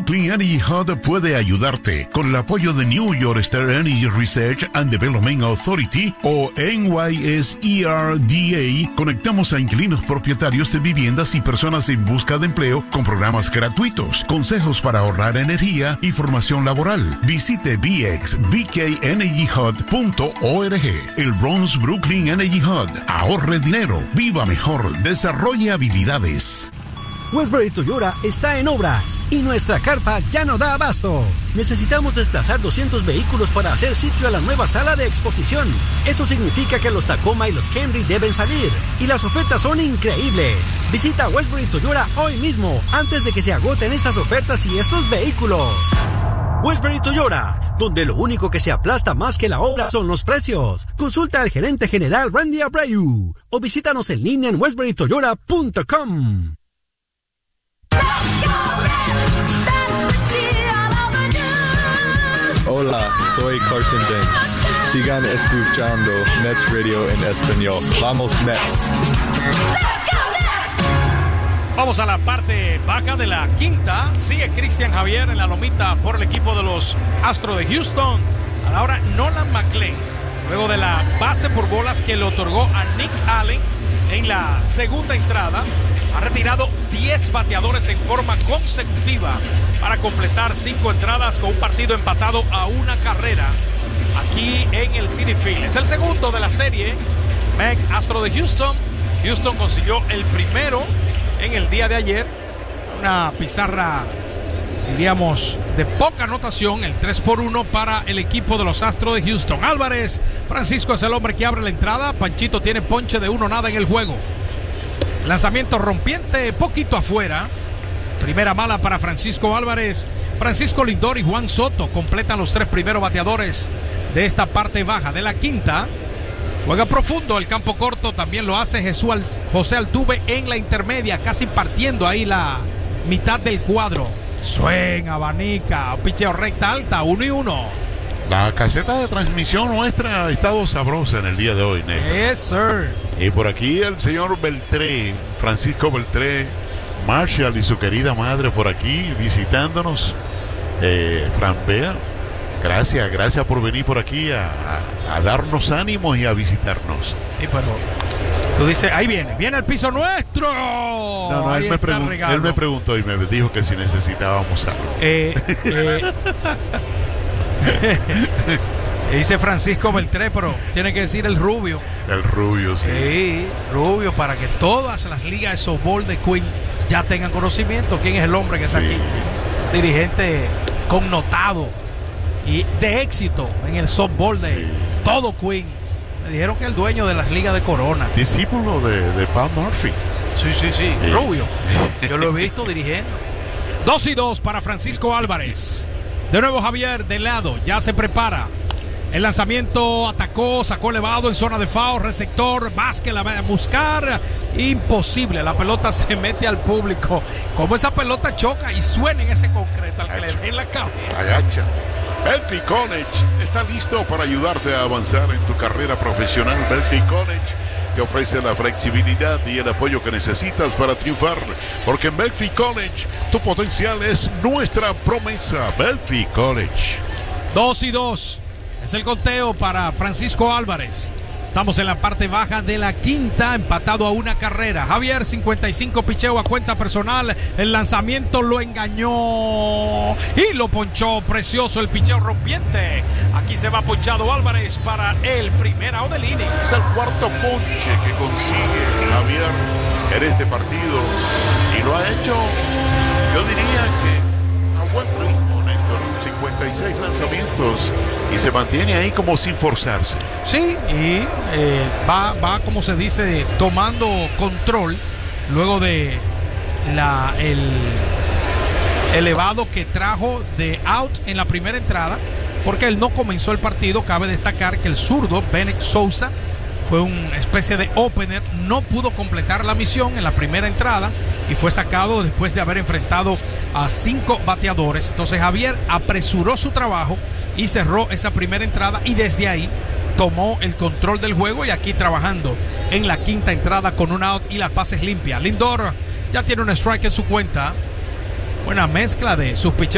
Brooklyn Energy Hub puede ayudarte con el apoyo de New York State Energy Research and Development Authority o NYSERDA. Conectamos a inquilinos propietarios de viviendas y personas en busca de empleo con programas gratuitos, consejos para ahorrar energía y formación laboral. Visite bxbkenergyhub.org. El Bronx Brooklyn Energy Hub. Ahorre dinero, viva mejor, desarrolle habilidades. Westbury Toyota está en obras y nuestra carpa ya no da abasto. Necesitamos desplazar 200 vehículos para hacer sitio a la nueva sala de exposición. Eso significa que los Tacoma y los Camry deben salir y las ofertas son increíbles. Visita Westbury Toyota hoy mismo antes de que se agoten estas ofertas y estos vehículos. Westbury Toyota, donde lo único que se aplasta más que la obra son los precios. Consulta al gerente general Randy Abreu o visítanos en línea en westburytoyota.com. Hola, soy Carson Bench. Sigan escuchando Mets Radio en español. Vamos Mets. Vamos a la parte baja de la quinta. Sigue Cristian Javier en la lomita por el equipo de los Astros de Houston. A la hora Nolan McLean, luego de la base por bolas que le otorgó a Nick Allen en la segunda entrada, ha retirado 10 bateadores en forma consecutiva para completar 5 entradas con un partido empatado a una carrera aquí en el Citi Field. Es el segundo de la serie. Mets Astros de Houston. Houston consiguió el primero en el día de ayer. Una pizarra, diríamos, de poca anotación, el 3-1 para el equipo de los Astros de Houston. Álvarez, Francisco es el hombre que abre la entrada. Panchito tiene ponche de 1-0 en el juego. Lanzamiento rompiente, poquito afuera. Primera mala para Francisco Álvarez. Francisco Lindor y Juan Soto completan los 3 primeros bateadores de esta parte baja de la quinta. Juega profundo el campo corto, también lo hace José Altuve en la intermedia, casi partiendo ahí la mitad del cuadro. Swing, abanica, picheo recta alta, 1-1. La caseta de transmisión nuestra ha estado sabrosa en el día de hoy, Néstor. Yes, sir. Y por aquí el señor Beltré, Francisco Beltré, Marshall y su querida madre por aquí visitándonos. Fran Bea, gracias por venir por aquí a darnos ánimos y a visitarnos. Sí, pero tú dices, ahí viene el piso nuestro. No, él me preguntó y me dijo que si necesitábamos algo. Dice Francisco Beltré, pero tiene que decir el rubio. El rubio, sí. Sí, rubio, para que todas las ligas de softball de Queen ya tengan conocimiento. ¿Quién es el hombre que está aquí? Dirigente connotado y de éxito en el softball de todo Queen. Me dijeron que es el dueño de las ligas de Corona. Discípulo de Pat Murphy. Sí, rubio. Yo lo he visto dirigiendo. 2-2 para Francisco Álvarez. De nuevo Javier de lado, ya se prepara. El lanzamiento atacó, sacó elevado en zona de foul, receptor, Vázquez la va a buscar. Imposible, la pelota se mete al público. Como esa pelota choca y suena en ese concreto al que le den la cabeza. Agáchate. Berkeley College está listo para ayudarte a avanzar en tu carrera profesional. Berkeley College te ofrece la flexibilidad y el apoyo que necesitas para triunfar, porque en Berkeley College tu potencial es nuestra promesa. Berkeley College. 2-2 es el conteo para Francisco Álvarez. Estamos en la parte baja de la quinta, empatado a una carrera. Javier, 55 picheo a cuenta personal. El lanzamiento lo engañó y lo ponchó. Precioso el picheo rompiente. Aquí se va ponchado Álvarez para el primer out del inning. Es el cuarto ponche que consigue Javier en este partido. Y lo ha hecho, yo diría que a buen ritmo, Néstor. 56 lanzamientos y se mantiene ahí como sin forzarse. Sí, y va como se dice, tomando control luego de el elevado que trajo de out en la primera entrada, porque él no comenzó el partido. Cabe destacar que el zurdo Bennett Sousa fue una especie de opener, no pudo completar la misión en la primera entrada y fue sacado después de haber enfrentado a 5 bateadores. Entonces Javier apresuró su trabajo y cerró esa primera entrada, y desde ahí tomó el control del juego, y aquí trabajando en la quinta entrada con un out y las bases limpias. Lindor ya tiene un strike en su cuenta. Buena mezcla de sus picheos